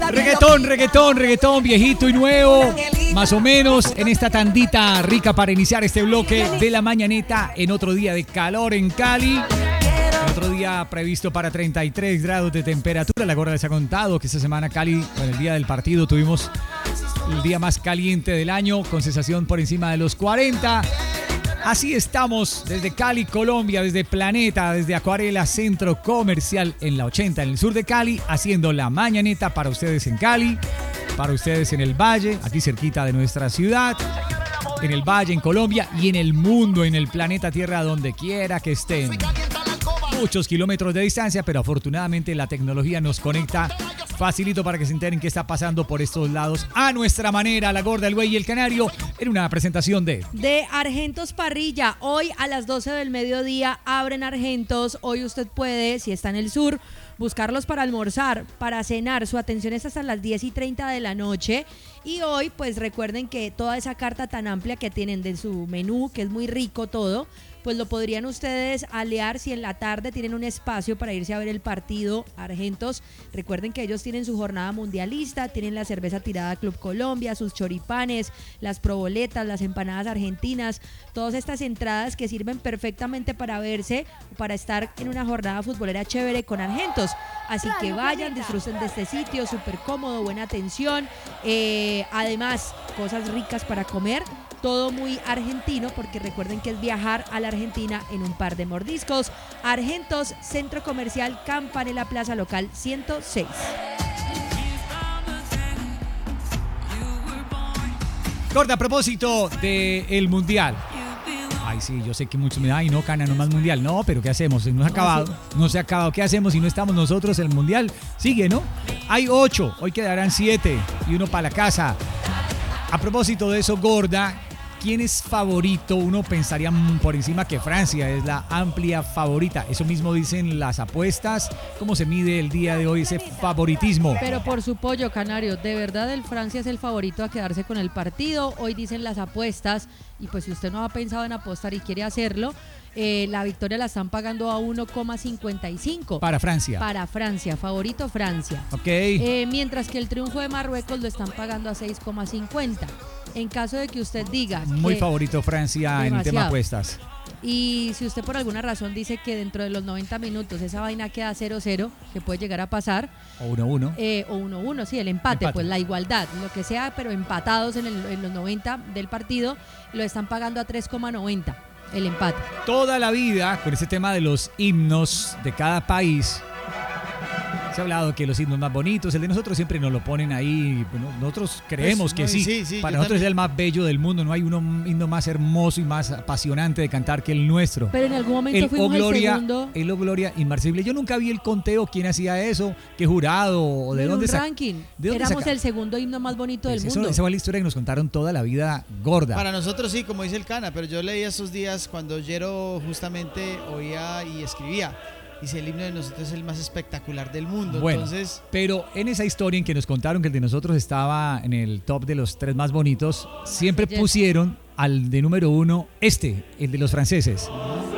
Reggaetón, viejito y nuevo, más o menos en esta tandita rica para iniciar este bloque de la mañaneta en otro día de calor en Cali. En otro día previsto para 33 grados de temperatura. La Gorda les ha contado que esta semana Cali, en el día del partido, tuvimos el día más caliente del año con sensación por encima de los 40. Así estamos desde Cali, Colombia, desde Planeta, desde Acuarela Centro Comercial en la 80 en el sur de Cali, haciendo la mañaneta para ustedes en Cali, para ustedes en el Valle, aquí cerquita de nuestra ciudad, en el Valle, en Colombia y en el mundo, en el planeta Tierra, donde quiera que estén. Muchos kilómetros de distancia, pero afortunadamente la tecnología nos conecta facilito para que se enteren qué está pasando por estos lados a nuestra manera. La Gorda, el Güey y el Canario en una presentación de Argentos Parrilla. Hoy a las 12 del mediodía abren Argentos. Hoy usted puede, si está en el sur, buscarlos para almorzar, para cenar. Su atención es hasta las 10:30 de la noche. Y hoy, pues recuerden que toda esa carta tan amplia que tienen de su menú, que es muy rico todo, pues lo podrían ustedes aliar si en la tarde tienen un espacio para irse a ver el partido Argentos. Recuerden que ellos tienen su jornada mundialista, tienen la cerveza tirada Club Colombia, sus choripanes, las proboletas, las empanadas argentinas, todas estas entradas que sirven perfectamente para verse, para estar en una jornada futbolera chévere con Argentos. Así que vayan, disfruten de este sitio, súper cómodo, buena atención, además cosas ricas para comer. Todo muy argentino, porque recuerden que es viajar a la Argentina en un par de mordiscos. Argentos, Centro Comercial Campanella, Plaza Local 106. Gorda, a propósito del Mundial. Ay, sí, yo sé que muchos me dicen, ay, no, Cana, no más Mundial. No, pero ¿qué hacemos? No se ha acabado. ¿Qué hacemos si no estamos nosotros? El Mundial sigue, ¿no? Hay 8, hoy quedarán 7 y uno para la casa. A propósito de eso, Gorda, ¿quién es favorito? Uno pensaría por encima que Francia es la amplia favorita. Eso mismo dicen las apuestas. ¿Cómo se mide el día de hoy ese favoritismo? Pero por su pollo, Canario, de verdad el Francia es el favorito a quedarse con el partido. Hoy dicen las apuestas, y pues si usted no ha pensado en apostar y quiere hacerlo, la victoria la están pagando a 1,55. Para Francia. Para Francia, favorito Francia. Ok. Mientras que el triunfo de Marruecos lo están pagando a 6,50. En caso de que usted diga muy que favorito Francia demasiado en el tema apuestas. Y si usted por alguna razón dice que dentro de los 90 minutos esa vaina queda 0-0, que puede llegar a pasar. O 1-1. O 1-1, sí, el empate, pues la igualdad, lo que sea, pero empatados en los 90 del partido, lo están pagando a 3,90 el empate. Toda la vida, con ese tema de los himnos de cada país, se ha hablado que los himnos más bonitos, el de nosotros siempre nos lo ponen ahí. Bueno, nosotros creemos que sí. Para nosotros también es el más bello del mundo. No hay un himno más hermoso y más apasionante de cantar que el nuestro. Pero en algún momento fuimos el segundo. El O Gloria Inmarcesible. Yo nunca vi el conteo, quién hacía eso, qué jurado o de dónde ranking. Éramos el segundo himno más bonito del mundo. Esa fue la historia que nos contaron toda la vida, Gorda. Para nosotros sí, como dice el Cana, pero yo leía esos días cuando Yero justamente oía y escribía. Dice, el himno de nosotros es el más espectacular del mundo. Bueno, entonces, pero en esa historia en que nos contaron que el de nosotros estaba en el top de los 3 más bonitos, siempre pusieron al de número 1 el de los franceses.